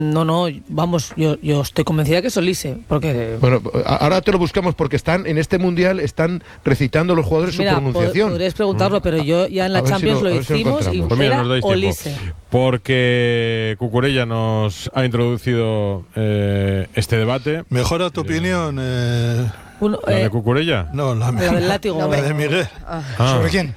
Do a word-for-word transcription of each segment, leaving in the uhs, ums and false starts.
No, no, vamos, yo, yo estoy convencida que es Olise, porque... Bueno, ahora te lo buscamos porque están en este Mundial, están recitando los jugadores Mira, su pronunciación. Podrías preguntarlo, mm. pero yo ya en la Champions si lo, lo hicimos si y pues mira, era Olise. Porque Cucurella nos ha introducido eh, este debate. ¿Mejora tu eh, opinión? Eh, uno, ¿La eh, de Cucurella? No, la, la del látigo. La de Miguel. Ah. ¿Sobre quién?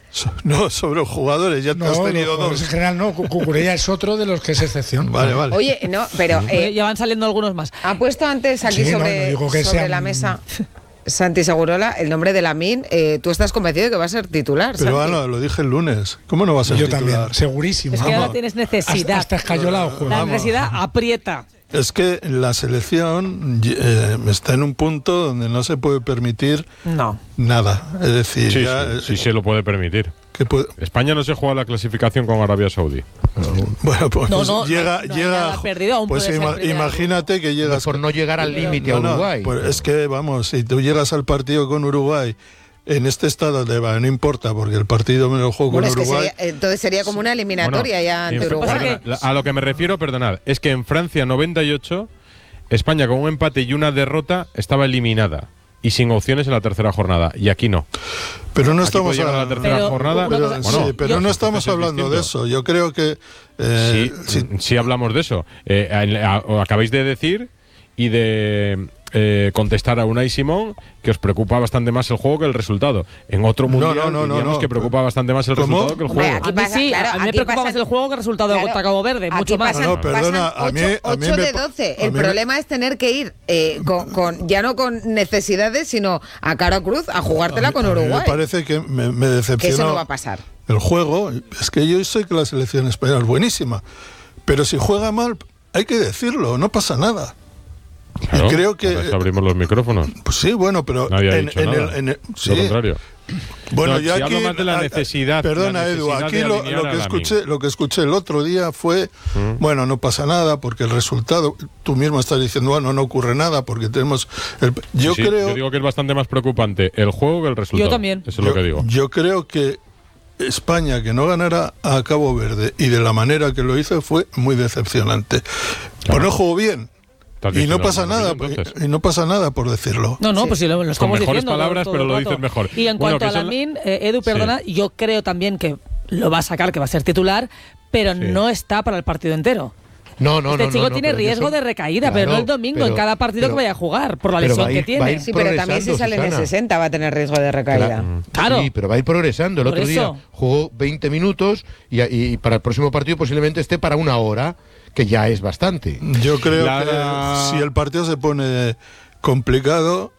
No, sobre los jugadores, ya te no, has tenido dos. En general no, Cucurella es otro de los que es excepción. Vale, vale. Oye, no, pero... Eh, ya van saliendo algunos más. Ha puesto antes aquí sí, sobre, no, no sobre sea... la mesa... Santi Segurola, el nombre de Lamine, eh, tú estás convencido de que va a ser titular. Pero Santi. Bueno, lo dije el lunes. ¿Cómo no va a ser Yo titular? Yo también, segurísimo. Es que ahora tienes necesidad. Hasta, hasta escayolado juego. La necesidad aprieta. Es que la selección eh, está en un punto donde no se puede permitir no. nada. Es decir, sí, ya, sí, sí se lo puede permitir. Puede... España no se juega la clasificación con Arabia Saudí. Bueno, pues, no, no, llega, no, llega no perdido, aún pues ima, imagínate que llegas por no llegar al límite a Uruguay. No, pues es que vamos, si tú llegas al partido con Uruguay en este estado de va, no importa porque el partido me lo juego bueno, con es Uruguay. Que sería, entonces sería como una eliminatoria bueno, ya ante Uruguay. Perdona, a lo que me refiero, perdonad, es que en Francia noventa y ocho España con un empate y una derrota estaba eliminada y sin opciones en la tercera jornada, y aquí no. Pero no aquí estamos hablando de la tercera pero, jornada. Pero, bueno, sí, pero yo, no estamos hablando de eso. Yo creo que eh, sí, sí. sí hablamos de eso. Eh, a, a, acabáis de decir y de eh, contestar a Unai Simón que os preocupa bastante más el juego que el resultado. En otro mundial no, no, no, diríamos no, que preocupa bastante más el ¿cómo? resultado que el juego. Aquí a mí pasa, sí, claro, a mí me preocupa pasan, más el juego que el resultado claro, de Cabo Verde, mucho más. Pasan, no, perdona, a mí, a mí ocho de me, doce. El me, problema es tener que ir eh, con, con ya no con necesidades, sino a cara cruz a jugártela a mí, con Uruguay. Me parece que me, me decepciona. Que eso no va a pasar. El juego, es que yo sé que la selección española es buenísima, pero si juega mal, hay que decirlo, no pasa nada. Claro, y creo que abrimos los micrófonos. Pues sí, bueno, pero nadie ha en, dicho en nada. El, en el, sí. Lo contrario. Bueno, no, yo si aquí hablo más de la necesidad. Perdona, la Edu, necesidad aquí lo, lo que escuché, lo que escuché el otro día fue, ¿Mm? bueno, no pasa nada porque el resultado, tú mismo estás diciendo, bueno, no ocurre nada porque tenemos, el, yo sí, creo, yo digo que es bastante más preocupante el juego que el resultado. Yo también. Eso es yo, lo que digo. Yo creo que España que no ganara a Cabo Verde y de la manera que lo hizo fue muy decepcionante. Claro. Pues no jugó bien. Y no pasa nada, y no pasa nada por decirlo. No, no, sí. pues si lo, lo estamos Con mejores diciendo, palabras, todo, pero todo, lo dices todo. mejor. Y en bueno, cuanto a Lamine, la... eh, Edu, perdona, sí. yo creo también que lo va a sacar, que va a ser titular, pero sí. no está para el partido entero. No, no, este no, chico no, no, tiene riesgo eso, de recaída, claro, pero no el domingo, pero, en cada partido pero, que vaya a jugar, por la lesión ir, que tiene. Sí, pero también si sale Susana. En el sesenta va a tener riesgo de recaída. Claro. claro. Sí, pero va a ir progresando. El por otro eso. día jugó veinte minutos y, y para el próximo partido posiblemente esté para una hora, que ya es bastante. Yo creo la... que si el partido se pone complicado,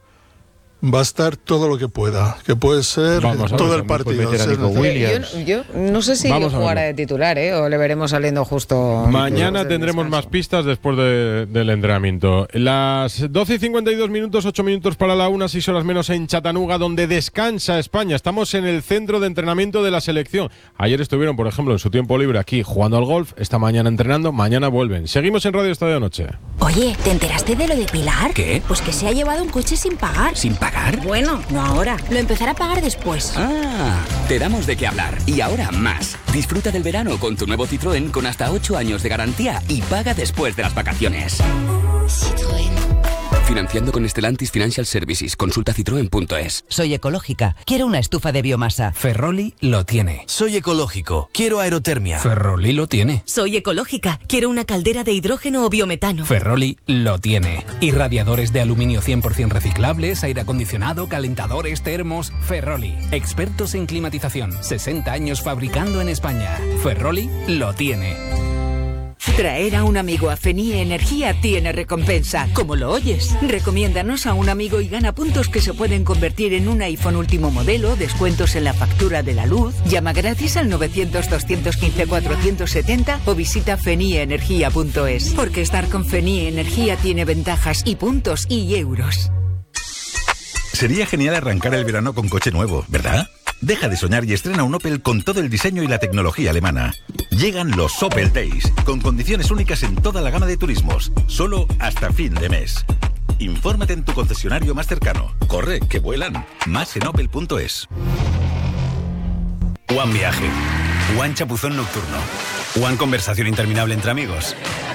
va a estar todo lo que pueda, que puede ser Vamos todo ver, el partido. Williams. Yo, yo no sé si Vamos jugará de titular, ¿eh? O le veremos saliendo justo. Mañana tendremos más pistas después de, del entrenamiento. Las doce y cincuenta y dos minutos, ocho minutos para la una, seis horas menos en Chattanooga, donde descansa España. Estamos en el centro de entrenamiento de la selección. Ayer estuvieron, por ejemplo, en su tiempo libre aquí jugando al golf. Esta mañana entrenando, mañana vuelven. Seguimos en Radio Estadio Noche. Oye, ¿te enteraste de lo de Pilar? ¿Qué? Pues que se ha llevado un coche sin pagar. ¿Sin pagar? Bueno, no ahora. Lo empezará a pagar después. Ah, te damos de qué hablar. Y ahora más. Disfruta del verano con tu nuevo Citroën con hasta ocho años de garantía y paga después de las vacaciones. Citroën. Financiando con Stellantis Financial Services. Consulta citroen punto es. Soy ecológica. Quiero una estufa de biomasa. Ferroli lo tiene. Soy ecológico. Quiero aerotermia. Ferroli lo tiene. Soy ecológica. Quiero una caldera de hidrógeno o biometano. Ferroli lo tiene. Y radiadores de aluminio cien por ciento reciclables, aire acondicionado, calentadores, termos. Ferroli. Expertos en climatización. sesenta años fabricando en España. Ferroli lo tiene. Traer a un amigo a Fenie Energía tiene recompensa, como lo oyes. Recomiéndanos a un amigo y gana puntos que se pueden convertir en un iPhone último modelo, descuentos en la factura de la luz. Llama gratis al novecientos, doscientos quince, cuatrocientos setenta o visita fenie energía punto es. Porque estar con Fenie Energía tiene ventajas y puntos y euros. Sería genial arrancar el verano con coche nuevo, ¿verdad? Deja de soñar y estrena un Opel con todo el diseño y la tecnología alemana. Llegan los Opel Days, con condiciones únicas en toda la gama de turismos, solo hasta fin de mes. Infórmate en tu concesionario más cercano. Corre, que vuelan. Más en opel punto es. One viaje. One chapuzón nocturno. One conversación interminable entre amigos.